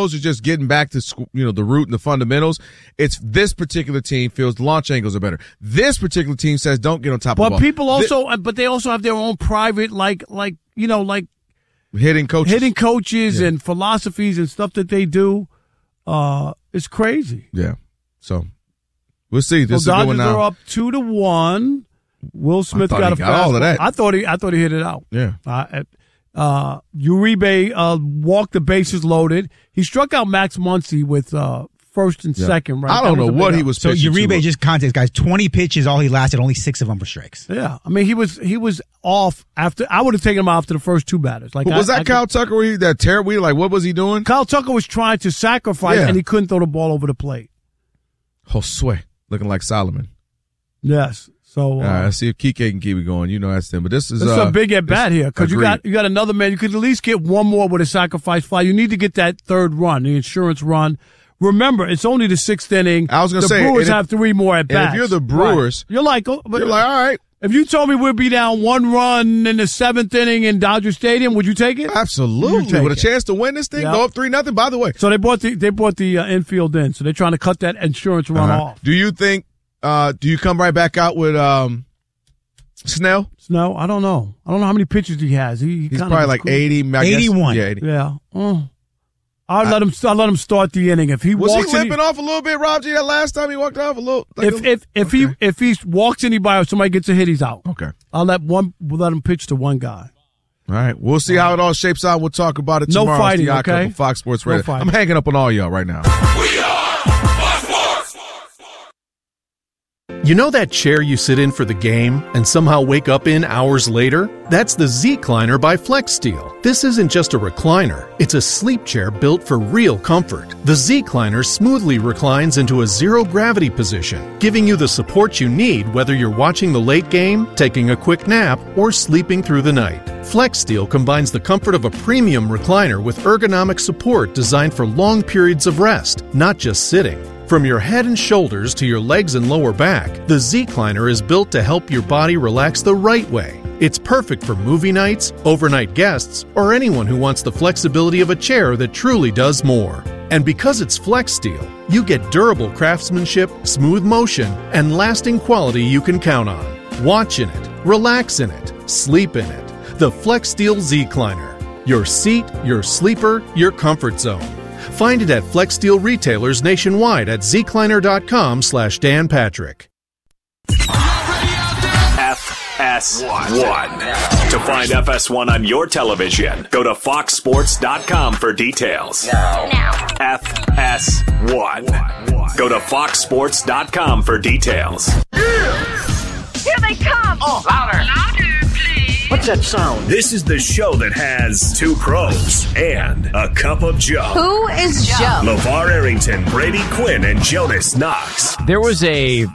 opposed to just getting back to the root and the fundamentals. It's this particular team feels the launch angles are better. This particular team says don't get on top of the ball. But people also, but they also have their own private like hitting coaches and philosophies and stuff that they do. It's crazy. Yeah. So we'll see. This is a good one Dodgers now. are up 2-1. Will Smith got a all of that. I thought he hit it out. Yeah. Uribe walked the bases loaded. He struck out Max Muncy with first and second. Right. I don't know what he was pitching. So Uribe, just context, guys. 20 pitches, all he lasted. Only 6 of them were strikes. Yeah. I mean, he was off after. I would have taken him off after the first 2 batters. Like, was that Kyle Tucker? That terrible. Like, what was he doing? Kyle Tucker was trying to sacrifice, and he couldn't throw the ball over the plate. Josue looking like Solomon. Yes. So all right, let's see if Kike can keep it going. That's them. But this is a big at bat here because you got another man. You could at least get one more with a sacrifice fly. You need to get that third run, the insurance run. Remember, it's only the 6th inning. I was going to say the Brewers have 3 more at bats. If you're the Brewers, you're like, all right. If you told me we'd be down 1 run in the 7th inning in Dodger Stadium, would you take it? Absolutely, with a chance to win this thing, go up 3-0. By the way, so they brought the infield in, so they're trying to cut that insurance run off. Do you think? Do you come right back out with Snell? Snell, I don't know. I don't know how many pitches he has. He's probably like 80, 81. Yeah, 80. Yeah. I'll let him start the inning. If he was walks he limping off a little bit, Rob G? That last time he walked off a little. Like if he walks anybody or somebody gets a hit, he's out. Okay. We'll let him pitch to one guy. All right. We'll see how it all shapes out. We'll talk about it tomorrow. No fighting, okay? Fox Sports Radio. I'm hanging up on all y'all right now. We are Fox Sports. You know that chair you sit in for the game and somehow wake up in hours later? That's the Z-Cliner by FlexSteel. This isn't just a recliner. It's a sleep chair built for real comfort. The Z-Cliner smoothly reclines into a zero-gravity position, giving you the support you need whether you're watching the late game, taking a quick nap, or sleeping through the night. FlexSteel combines the comfort of a premium recliner with ergonomic support designed for long periods of rest, not just sitting. From your head and shoulders to your legs and lower back, the Z-Cliner is built to help your body relax the right way. It's perfect for movie nights, overnight guests, or anyone who wants the flexibility of a chair that truly does more. And because it's FlexSteel, you get durable craftsmanship, smooth motion, and lasting quality you can count on. Watch in it, relax in it, sleep in it. The FlexSteel Z-Cliner. Your seat, your sleeper, your comfort zone. Find it at FlexSteel retailers nationwide at zcliner.com/Dan Patrick. FS1. To find FS1 on your television, go to foxsports.com for details. Now. FS1. Go to foxsports.com for details. Here they come! Oh, louder! Louder, please! What's that sound? This is the show that has 2 pros and a cup of Joe. Who is Joe? LeVar Arrington, Brady Quinn, and Jonas Knox. There was a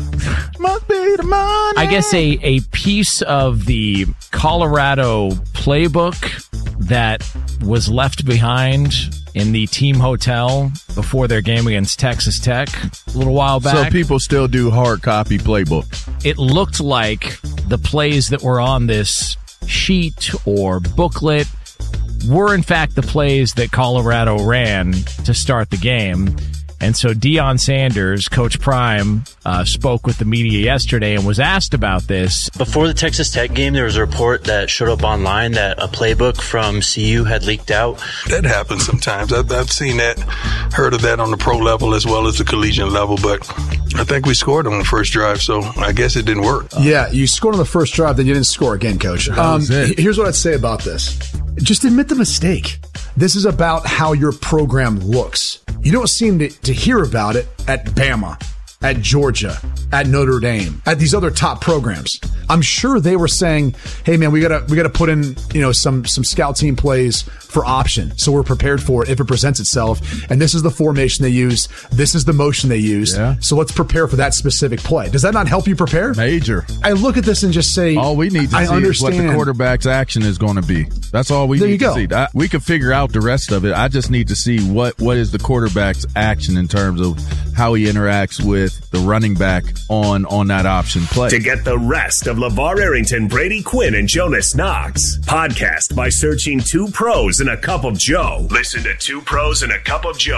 piece of the Colorado playbook that was left behind in the team hotel before their game against Texas Tech a little while back. So people still do hard copy playbook. It looked like the plays that were on this sheet or booklet were in fact the plays that Colorado ran to start the game. And so Deion Sanders, Coach Prime, spoke with the media yesterday and was asked about this. Before the Texas Tech game, there was a report that showed up online that a playbook from CU had leaked out. That happens sometimes. I've seen that, heard of that on the pro level as well as the collegiate level, but I think we scored on the first drive, so I guess it didn't work. Yeah, you scored on the first drive, then you didn't score again, Coach. Here's what I'd say about this. Just admit the mistake. This is about how your program looks. You don't seem to hear about it at Bama, at Georgia, at Notre Dame, at these other top programs. I'm sure they were saying, "Hey man, we gotta put in some scout team plays for option, so we're prepared for it if it presents itself. And this is the formation they use. This is the motion they use. Yeah. So let's prepare for that specific play." Does that not help you prepare? Major. I look at this and just say, all we need to see is what the quarterback's action is going to be. That's all we need to see. We can figure out the rest of it. I just need to see what is the quarterback's action in terms of how he interacts with the running back on that option play. To get the rest of LeVar Arrington, Brady Quinn, and Jonas Knox, podcast by searching 2 Pros and a Cup of Joe. Listen to 2 Pros and a Cup of Joe